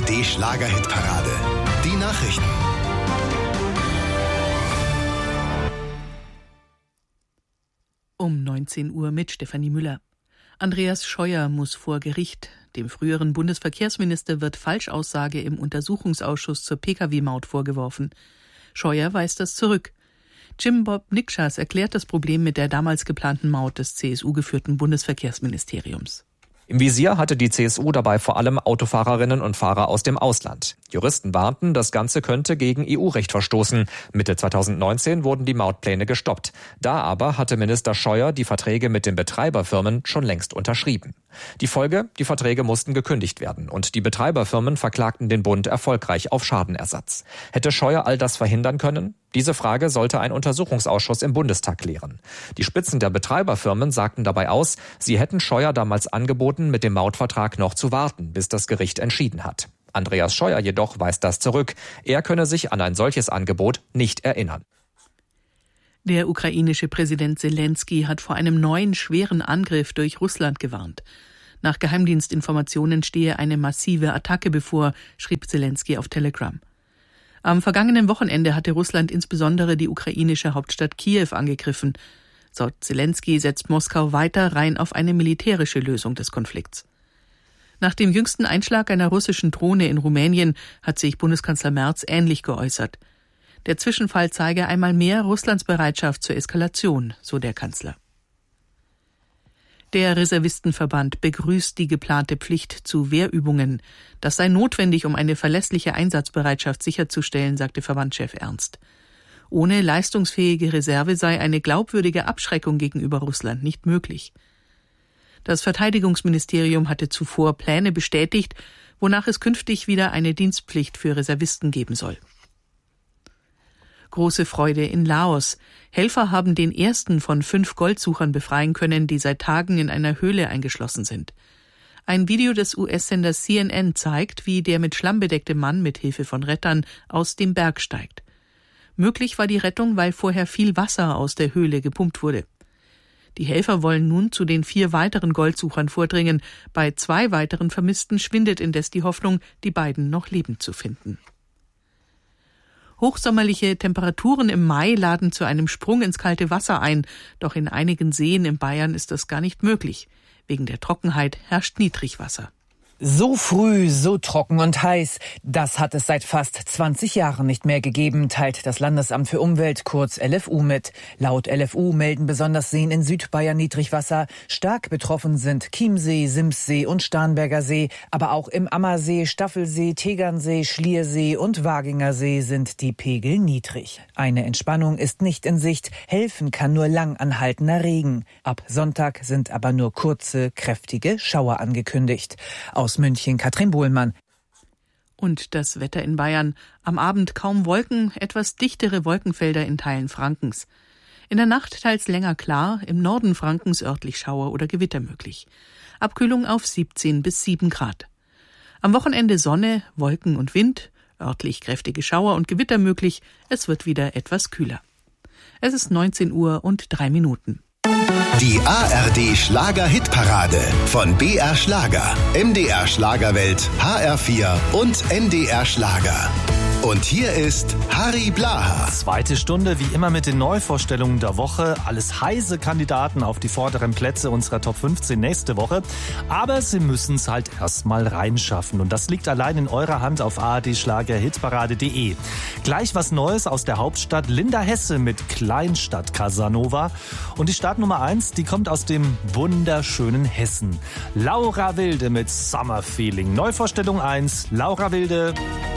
ARD Schlager-Hitparade. Die Nachrichten. Um 19 Uhr mit Stefanie Müller. Andreas Scheuer muss vor Gericht. Dem früheren Bundesverkehrsminister wird Falschaussage im Untersuchungsausschuss zur Pkw-Maut vorgeworfen. Scheuer weist das zurück. Jim Bob Nikschas erklärt das Problem mit der damals geplanten Maut des CSU-geführten Bundesverkehrsministeriums. Im Visier hatte die CSU dabei vor allem Autofahrerinnen und Fahrer aus dem Ausland. Juristen warnten, das Ganze könnte gegen EU-Recht verstoßen. Mitte 2019 wurden die Mautpläne gestoppt. Da aber hatte Minister Scheuer die Verträge mit den Betreiberfirmen schon längst unterschrieben. Die Folge: Die Verträge mussten gekündigt werden und die Betreiberfirmen verklagten den Bund erfolgreich auf Schadenersatz. Hätte Scheuer all das verhindern können? Diese Frage sollte ein Untersuchungsausschuss im Bundestag klären. Die Spitzen der Betreiberfirmen sagten dabei aus, sie hätten Scheuer damals angeboten, mit dem Mautvertrag noch zu warten, bis das Gericht entschieden hat. Andreas Scheuer jedoch weist das zurück. Er könne sich an ein solches Angebot nicht erinnern. Der ukrainische Präsident Selenskyj hat vor einem neuen schweren Angriff durch Russland gewarnt. Nach Geheimdienstinformationen stehe eine massive Attacke bevor, schrieb Selenskyj auf Telegram. Am vergangenen Wochenende hatte Russland insbesondere die ukrainische Hauptstadt Kiew angegriffen. Laut Selenskyj setzt Moskau weiter rein auf eine militärische Lösung des Konflikts. Nach dem jüngsten Einschlag einer russischen Drohne in Rumänien hat sich Bundeskanzler Merz ähnlich geäußert. Der Zwischenfall zeige einmal mehr Russlands Bereitschaft zur Eskalation, so der Kanzler. Der Reservistenverband begrüßt die geplante Pflicht zu Wehrübungen. Das sei notwendig, um eine verlässliche Einsatzbereitschaft sicherzustellen, sagte Verbandschef Ernst. Ohne leistungsfähige Reserve sei eine glaubwürdige Abschreckung gegenüber Russland nicht möglich. Das Verteidigungsministerium hatte zuvor Pläne bestätigt, wonach es künftig wieder eine Dienstpflicht für Reservisten geben soll. Große Freude in Laos. Helfer haben den ersten von 5 Goldsuchern befreien können, die seit Tagen in einer Höhle eingeschlossen sind. Ein Video des US-Senders CNN zeigt, wie der mit Schlamm bedeckte Mann mit Hilfe von Rettern aus dem Berg steigt. Möglich war die Rettung, weil vorher viel Wasser aus der Höhle gepumpt wurde. Die Helfer wollen nun zu den 4 weiteren Goldsuchern vordringen. Bei 2 weiteren Vermissten schwindet indes die Hoffnung, die beiden noch lebend zu finden. Hochsommerliche Temperaturen im Mai laden zu einem Sprung ins kalte Wasser ein. Doch in einigen Seen in Bayern ist das gar nicht möglich. Wegen der Trockenheit herrscht Niedrigwasser. So früh, so trocken und heiß, das hat es seit fast 20 Jahren nicht mehr gegeben, teilt das Landesamt für Umwelt, kurz LFU, mit. Laut LFU melden besonders Seen in Südbayern Niedrigwasser. Stark betroffen sind Chiemsee, Simssee und Starnberger See, aber auch im Ammersee, Staffelsee, Tegernsee, Schliersee und Waginger See sind die Pegel niedrig. Eine Entspannung ist nicht in Sicht, helfen kann nur lang anhaltender Regen. Ab Sonntag sind aber nur kurze, kräftige Schauer angekündigt. Aus München, Katrin Bohlmann. Und das Wetter in Bayern. Am Abend kaum Wolken, etwas dichtere Wolkenfelder in Teilen Frankens. In der Nacht teils länger klar, im Norden Frankens örtlich Schauer oder Gewitter möglich. Abkühlung auf 17 bis 7 Grad. Am Wochenende Sonne, Wolken und Wind, örtlich kräftige Schauer und Gewitter möglich. Es wird wieder etwas kühler. Es ist 19 Uhr und 3 Minuten. Die ARD Schlager-Hitparade von BR Schlager, MDR Schlagerwelt, HR4 und NDR Schlager. Und hier ist Harry Blaha. Zweite Stunde, wie immer mit den Neuvorstellungen der Woche. Alles heiße Kandidaten auf die vorderen Plätze unserer Top 15 nächste Woche. Aber sie müssen es halt erstmal reinschaffen. Und das liegt allein in eurer Hand auf ardschlagerhitparade.de. Gleich was Neues aus der Hauptstadt. Linda Hesse mit Kleinstadt Casanova. Und die Startnummer 1, die kommt aus dem wunderschönen Hessen. Laura Wilde mit Summer Feeling. Neuvorstellung 1, Laura Wilde.